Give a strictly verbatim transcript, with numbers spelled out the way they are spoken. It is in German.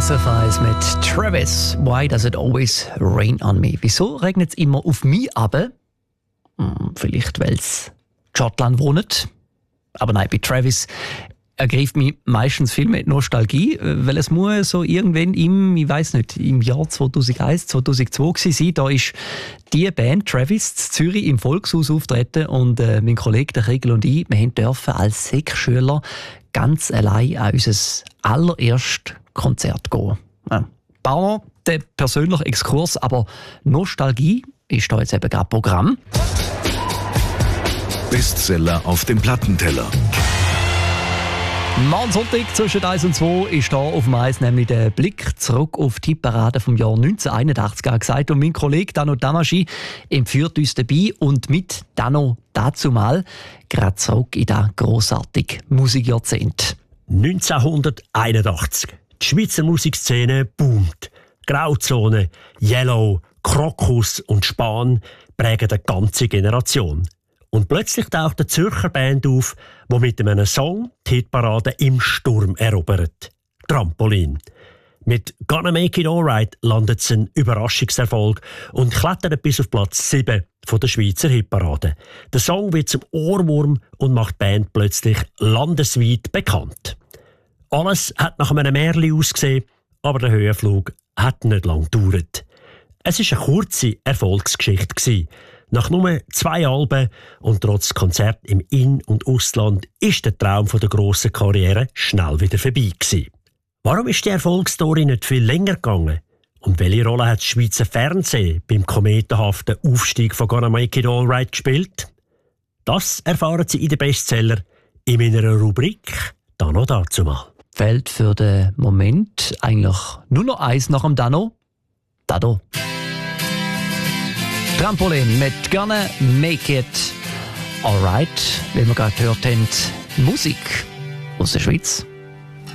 S F eins mit Travis. Why does it always rain on me? Wieso regnet es immer auf mich ab? Hm, vielleicht, weil es in Schottland wohnt. Aber nein, bei Travis ergreift mich meistens viel mit Nostalgie, weil es muss so irgendwann im, ich weiss nicht, im Jahr zweitausendeins, zweitausendzwei gewesen sein. Da ist die Band Travis in Zürich im Volkshaus auftreten und äh, mein Kollege der Kriegel und ich, wir dürfen als Sek-Schüler ganz allein an unser allererstes Konzert gehen. Ja. Bauer, der persönliche Exkurs, aber Nostalgie ist da jetzt eben gerade Programm. Bestseller auf dem Plattenteller. Morgen Sonntag zwischen eins und zwei ist da auf dem Eis nämlich der Blick zurück auf die Parade vom Jahr neunzehnhunderteinundachtzig angesagt. Und mein Kollege Dano Damaschi empfiehlt uns dabei und mit Dano dazu mal gerade zurück in das grossartige Musikjahrzehnt. neunzehnhunderteinundachtzig. Die Schweizer Musikszene boomt. Grauzone, Yellow, Krokus und Span prägen eine ganze Generation. Und plötzlich taucht eine Zürcher Band auf, die mit einem Song die Hitparade im Sturm erobert. Trampolin. Mit «Gonna Make It Alright» landet sie einen Überraschungserfolg und klettert bis auf Platz sieben von der Schweizer Hitparade. Der Song wird zum Ohrwurm und macht die Band plötzlich landesweit bekannt. Alles hat nach einem Märchen ausgesehen, aber der Höhenflug hat nicht lange gedauert. Es war eine kurze Erfolgsgeschichte. Nach nur zwei Alben und trotz Konzert im In- und Ausland ist der Traum von der grossen Karriere schnell wieder vorbei gewesen. Warum ist die Erfolgsstory nicht viel länger gegangen? Und welche Rolle hat das Schweizer Fernsehen beim kometenhaften Aufstieg von «Gonna Make It Alright» gespielt? Das erfahren Sie in den Bestseller in meiner Rubrik «Dano dazu mal». Fällt für den Moment eigentlich nur noch eins nach dem Dano. Dado. Trampolin mit «Gonna Make It Alright», wie wir gerade gehört haben, Musik aus der Schweiz.